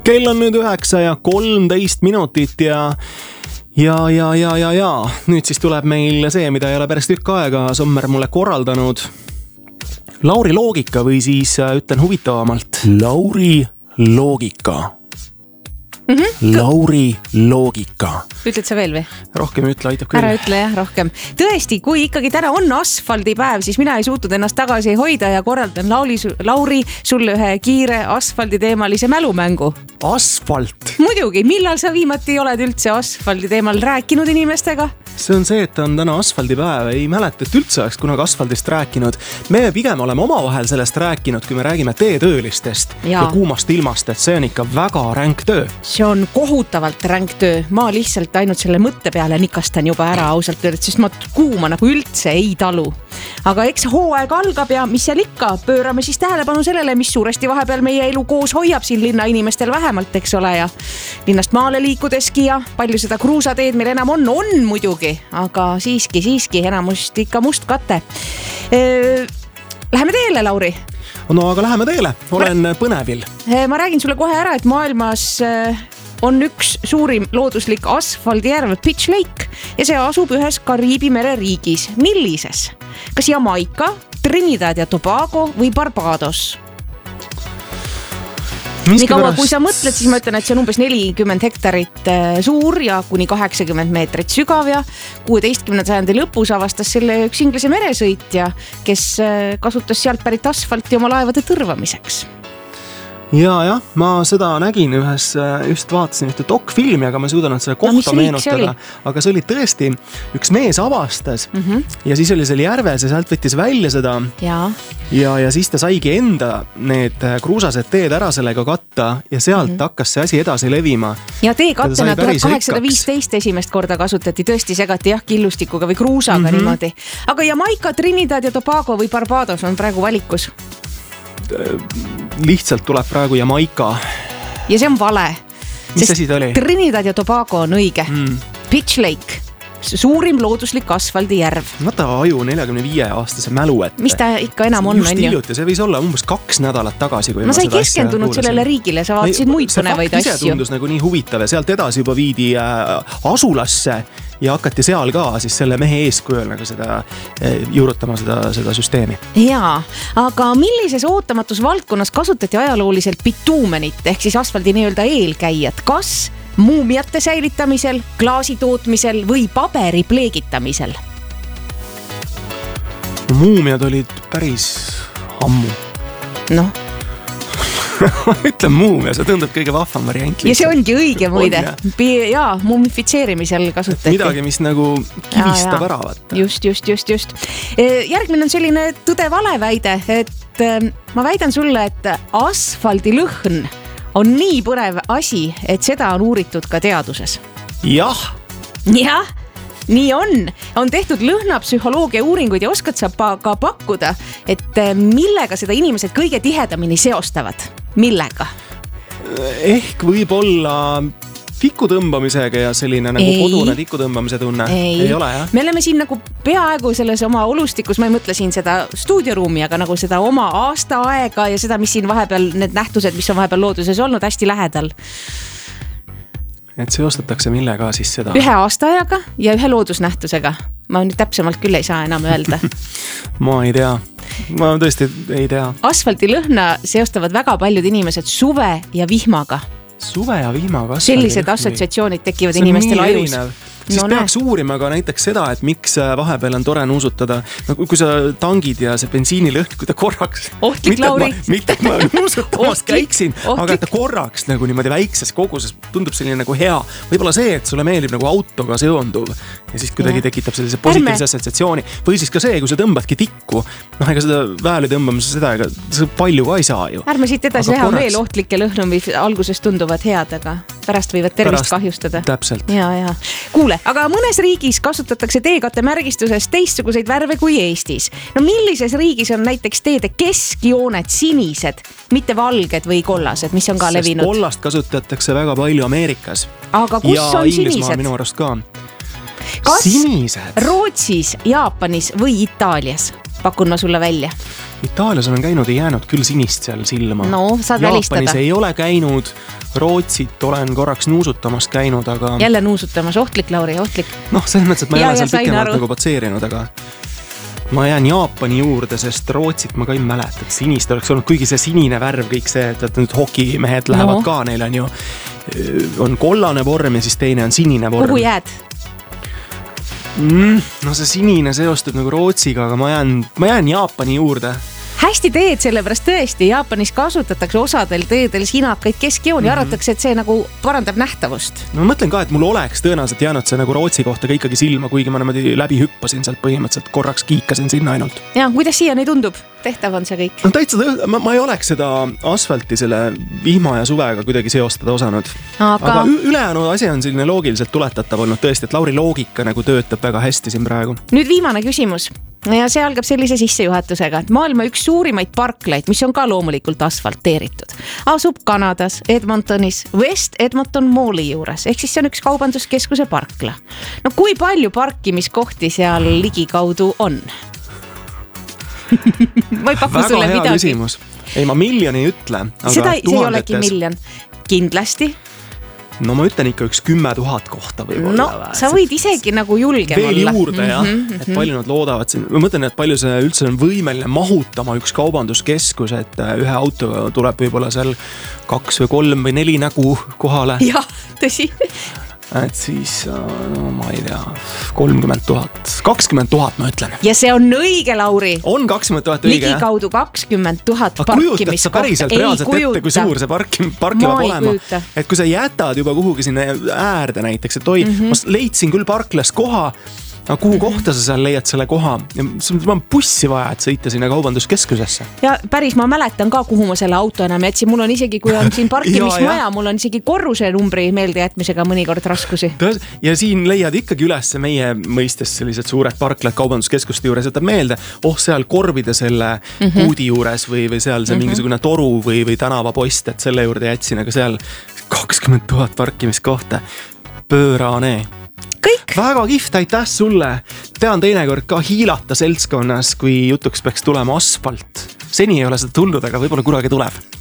Kell on nüüd 9:13 ja nüüd siis tuleb meil see, mida ei ole päris tükk aega Sommer mulle korraldanud. Lauri loogika või siis ütlen huvitavamalt Lauri loogika. Lauri loogika. Ütled sa veel või? Rohkem ütle, aitab küll. Ära ütle jah, rohkem. Tõesti, kui ikkagi täna on asfaldipäev, siis mina ei suutnud ennast tagasi hoida ja korraldan Lauri sulle ühe kiire asfalditeemalise mälumängu. Asfalt? Muidugi, millal sa viimati oled üldse asfaldi teemal rääkinud inimestega? See on see, et on täna asfaldipäev. Ei mäleta, et üldse oleks kunagi asfaldist rääkinud. Me pigem oleme omavahel sellest rääkinud, kui me räägime teetöölistest ja kuumast ilmast, et see on ikka väga ränk töö. See on kohutavalt ränk töö. Ma lihtsalt ainult selle mõtte peale nikastan juba ära ausalt öeldes, sest ma kuuma nagu üldse ei talu. Aga eks hooaeg algab ja mis seal ikka, pöörame siis tähelepanu sellele, mis suuresti vahepeal meie elu koos hoiab siin linna inimestel vähemalt, eks ole, ja linnast maale liikudeski ja palju seda kruusateed meil enam on muidugi, aga siiski enamust ikka must kate. Läheme teele, Lauri? No aga läheme teele, olen põnevil. Ma räägin sulle kohe ära, et maailmas on üks suurim looduslik asfaldijärv Pitch Lake ja see asub ühes Kariibi mere riigis. Millises? Kas Jamaica, Trinidad ja Tobago või Barbados? Nii kaua, kui sa mõtled, siis ma ütlen, et see on umbes 40 hektarit suur ja kuni 80 meetrit sügav ja 16. sajandi lõpus avastas selle üks Inglise meresõitja, kes kasutas sealt pärit asfalti oma laevade tõrvamiseks. Ja, ma seda nägin just vaatasin ühte dokfilmi, aga ma ei suudanud selle kohta meenutada. Aga see oli tõesti, üks mees avastas ja siis oli seal järves ja sealt võttis välja seda ja siis ta saigi enda need kruusased teed ära sellega katta ja sealt hakkas see asi edasi levima. Ja teekattena 1815 esimest korda kasutati, tõesti segati killustikuga või kruusaga niimoodi. Aga Jamaica, Trinidad ja Tobago või Barbados on praegu valikus? Lihtsalt tuleb praegu Jamaica. Ja see on vale. Mis asi ta oli? Trinidad ja Tobago on õige. Pitch Lake, suurim looduslik asfaldijärv. Võta aju 45-aastase mälu ette. Mis ta ikka enam on? Just hiljuti, see võis olla umbes 2 nädalat tagasi. Ma sai keskendunud sellele riigile, sa vaatasid muid põnevaid asju. See fakt ise tundus nagu nii huvitav ja sealt edasi juba viidi asulasse ja hakati seal ka siis selle mehe eeskujul nagu seda juurutama seda süsteemi. Jaa, aga millises ootamatus valdkonnas kasutati ajalooliselt bituumenit ehk siis asfaldi nii-öelda eelkäijat? Kas muumiate säilitamisel, klaasi tootmisel või paberi pleegitamisel? Muumiad olid päris ammu. Noh. Ütlen muumia, see tundub kõige vahvam variant. Ja see ongi õige muide. Jaa, muumifitseerimisel kasutati. Midagi, mis nagu kivistab ära vaata. Just. Järgmine on selline tõde-vale väide, et ma väidan sulle, et asfaldilõhn on nii põnev asi, et seda on uuritud ka teaduses. Jah, nii on tehtud lõhnapsühholoogia uuringuid ja oskad sa ka pakkuda, et millega seda inimesed kõige tihedamini seostavad? Millega? Ehk võib-olla tikutõmbamisega ja selline nagu kodune tikutõmbamise tunne. Ei ole, jah? Me oleme siin nagu peaaegu selles oma olustikus, ma ei mõtle siin seda stuudioruumi, aga nagu seda oma aasta aega ja seda, mis siin vahepeal, need nähtused, mis on vahepeal looduses olnud hästi lähedal. Et seostatakse millega siis seda? Ühe aastaajaga ja ühe loodusnähtusega. Ma nüüd täpsemalt küll ei saa enam öelda. Ma ei tea. Ma tõesti ei tea. Asfaldilõhna seostavad väga paljud inimesed suve ja vihmaga. Suve ja vihmaga? Sellised assotsiatsioonid tekivad inimestel ajus. Siis peaks uurima ka näiteks seda, et miks vahepeal on tore nuusutada. Kui sa tangid ja see bensiinilõhn, kui ta korraks... Ohtlik, Lauri. Mitte ma nuusutamas käiksin, aga et ta korraks nagu niimoodi väikses koguses tundub selline nagu hea. Võib-olla see, et sulle meeldib nagu autoga seonduv ja siis kuidagi tekitab sellise positiivse assotsiatsiooni. Või siis ka see, kui sa tõmbadki tikku, ega seda vääli tõmbamise seda, ega palju ka ei saa ju. Ärme siit edasi teha veel ohtlikke lõhnu, mis alguses tunduvad head, aga pärast võivad tervist kahjustada. Täpselt. Ja. Kuule, aga mõnes riigis kasutatakse teekatte märgistuses teistsuguseid värve kui Eestis. No millises riigis on näiteks teede keskjooned sinised, mitte valged või kollased, mis on ka levinud? Sest kollast kasutatakse väga palju Ameerikas. Aga kus ja on Inglismaal sinised? Minu arust ka. Kas sinised? Rootsis, Jaapanis või Itaalias? Pakun ma sulle välja. Itaalias olen käinud, ei jäänud küll sinist seal silma. No, saad Jaapanis välistada. ei ole käinud, Rootsit olen korraks nuusutamas käinud, aga... Jälle nuusutamas, ohtlik, Lauri, ohtlik. Noh, selles mõttes, et ma ei ole seal sain pikemalt aru. nagu patseerinud, aga ma jään Jaapani juurde, sest Rootsit ma ka ei mäleta, et sinist oleks olnud, kuigi see sinine värv, kõik see, et nüüd hokimehed lähevad ka, neil on ju, on kollane vorm ja siis teine on sinine vorm. Kuhu jääd? No see sinine seostub nagu Rootsiga, aga ma jään Jaapani juurde. Hästi teed, sellepärast tõesti, Jaapanis kasutatakse osadel teedel sinakaid keskjooni, arvatakse, et see nagu parandab nähtavust. No ma mõtlen ka, et mul oleks tõenäoliselt jäänud see nagu Rootsi kohta ka ikkagi silma, kuigi ma niimoodi läbi hüppasin sealt põhimõtteliselt, korraks kiikasin sinna ainult. Ja, kuidas siiani tundub? Tehtav on see kõik? No täitsa, ma ei oleks seda asfalti selle vihma ja suvega kuidagi seostada osanud. Aga ülejäänu asi on selline loogiliselt tuletatav olnud tõesti, et Lauri loogika nagu töötab väga hästi siin praegu. Nüüd viimane küsimus. Ja see algab sellise sissejuhatusega, et maailma üks suurimaid parklaid, mis on ka loomulikult asfalteeritud, asub Kanadas, Edmontonis, West Edmonton Malli juures, ehk siis see on üks kaubanduskeskuse parkla. No kui palju parkimiskohti seal ligikaudu on? Ma ei paku sulle midagi. Väga hea küsimus. Ei, ma miljoni ei ütle, aga see ei tuhandetes. olegi miljon. Kindlasti. No ma ütlen ikka üks 10 000 kohta võib-olla. No, sa võid isegi nagu julgem veel olla. Veel juurde, jah. Et palju nad loodavad siin. Ma mõtlen, et palju see üldse on võimeline mahutama üks kaubanduskeskus, et ühe auto tuleb võib-olla seal 2 või 3 või 4 nägu kohale. Jah, tõsi. Et siis, no ma ei tea, 30 000, 20 000 ma ütlen. Ja see on õige, Lauri. On 20 000 õige, jah? Ligikaudu 20 000 parkimiskohta. Kujutad sa päriselt reaalselt ette, kui suur see parkla olema? Et kui sa jätad juba kuhugi sinna äärde näiteks, et oi, ma leidsin küll parklast koha, aga kuhu kohta sa seal leiad selle koha? Ja sul on bussi vaja, et sõita sinna kaubanduskeskusesse. Ja päris ma mäletan ka, kuhu ma selle auto enam jätsin. Mul on isegi, kui on siin parkimismaja, mul on isegi korruse numbri meeldejätmise mõnikord raskusi. Ja siin leiad ikkagi üles meie mõistes sellised suured parklad kaubanduskeskuste juures, jätab meelde, seal korvida selle puudi juures või seal see mingisugune toru või tänavapost, et selle juurde jätsin, aga seal 20 000 parkimiskohta. Pöörane. Kõik. Väga kihvt, aitäh sulle. Tean teinekord ka hiilata seltskonnas, kui jutuks peaks tulema asfalt. Seni ei ole seda tulnud, aga võib-olla kunagi tuleb.